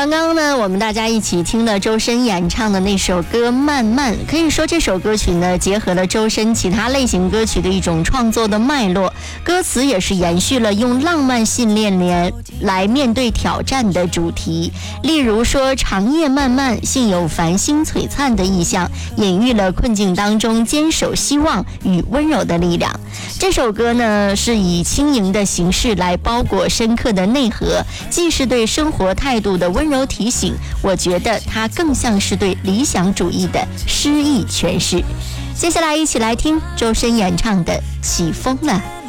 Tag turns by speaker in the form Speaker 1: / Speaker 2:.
Speaker 1: 刚刚呢，我们大家一起听了周深演唱的那首歌《慢慢》，可以说这首歌曲呢，结合了周深其他类型歌曲的一种创作的脉络，歌词也是延续了用浪漫信念来面对挑战的主题。例如说长夜漫漫，幸有繁星璀璨的意象，隐喻了困境当中坚守希望与温柔的力量。这首歌呢，是以轻盈的形式来包裹深刻的内核，既是对生活态度的温柔提醒，我觉得它更像是对理想主义的诗意诠释。接下来一起来听周深演唱的《起风了》。